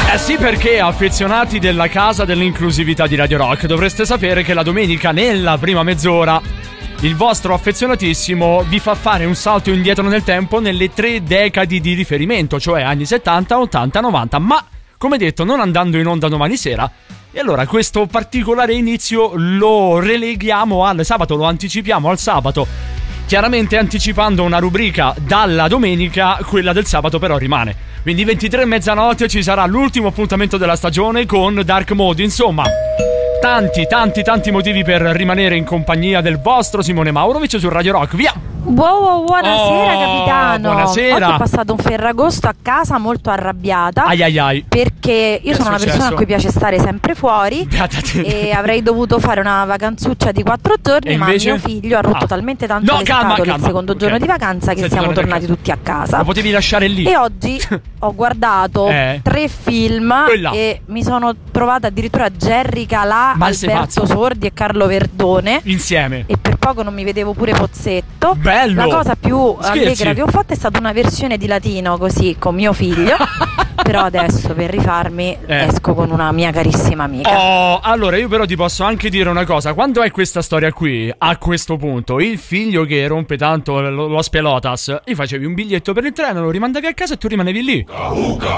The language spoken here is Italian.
Sì, perché affezionati della casa dell'inclusività di Radio Rock, dovreste sapere che la domenica nella prima mezz'ora il vostro affezionatissimo vi fa fare un salto indietro nel tempo nelle 3 decadi di riferimento, cioè anni 70, 80, 90, ma come detto non andando in onda domani sera. E allora questo particolare inizio lo releghiamo al sabato, lo anticipiamo al sabato, chiaramente anticipando una rubrica dalla domenica, quella del sabato però rimane. Quindi 23 e mezzanotte ci sarà l'ultimo appuntamento della stagione con Dark Mode. Insomma, tanti motivi per rimanere in compagnia del vostro Simone Maurovic su Radio Rock. Via! Buonasera capitano. Buonasera. Oggi ho passato un ferragosto a casa molto arrabbiata. Ai. Perché io sono una persona a cui piace stare sempre fuori e avrei dovuto fare una vacanzuccia di 4 giorni, ma mio figlio ha rotto talmente tanto le scatole il secondo giorno di vacanza che siamo tornati tutti a casa. Lo potevi lasciare lì. E oggi ho guardato 3 film e mi sono trovata addirittura Gerry Calà, Alberto Sordi e Carlo Verdone insieme. E per poco non mi vedevo pure Pozzetto. Bello. La cosa più allegra che ho fatto è stata una versione di latino così con mio figlio. Però adesso per rifarmi esco con una mia carissima amica. Allora io però ti posso anche dire una cosa. Quando è questa storia qui, a questo punto, il figlio che rompe tanto lo spelotas, gli facevi un biglietto per il treno, lo rimandavi a casa e tu rimanevi lì.